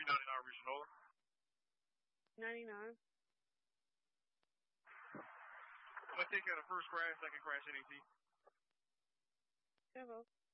original. 99. I take out a first crash, second crash, NET. Hello.